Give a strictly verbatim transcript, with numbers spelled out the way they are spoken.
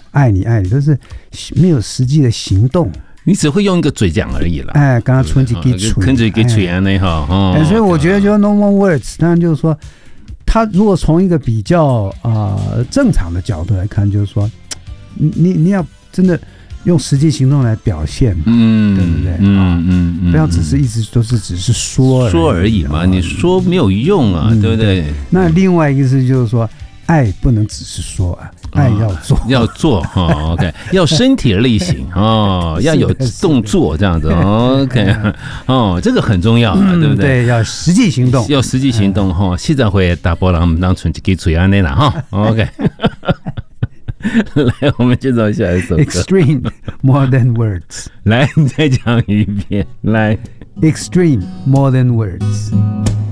爱你爱你，都是没有实际的行动。 你只会用一个嘴讲而已了。 哎，刚刚春季给吹， 春季给吹安那哈。 哎，所以我觉得就 no more words， 当然就是说，他如果从一个比较啊、呃、正常的角度来看，就是说，你你你要真的用实际行动来表现嘛，嗯，对不对？嗯嗯嗯，不要只是一直都是只是说而已说而已嘛，你说没有用啊，嗯、对不对？ 那另外一个是就是说，爱不能只是说啊。爱要做、哦， 要做哈、哦、，OK， 要身体力行哦，要有动作这样子 ，OK， 哦，这个很重要啊，嗯、对不对？ 对，要实际行动， 要实际行动哈。现在会打波浪，我们当纯给嘴安内了哈 ，OK。来，我们介绍下一首歌 ，Extreme More Than Words。 来，你再讲一遍，来 ，Extreme More Than Words。